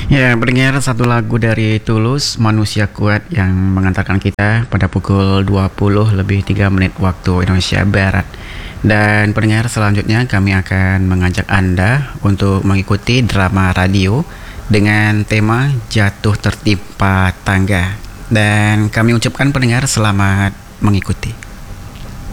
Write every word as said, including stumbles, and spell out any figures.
Ya, pendengar, satu lagu dari Tulus, Manusia Kuat, yang mengantarkan kita pada pukul dua puluh lebih tiga menit waktu Indonesia Barat. Dan pendengar, selanjutnya kami akan mengajak Anda untuk mengikuti drama radio dengan tema Jatuh Tertimpa Tangga. Dan kami ucapkan pendengar selamat mengikuti.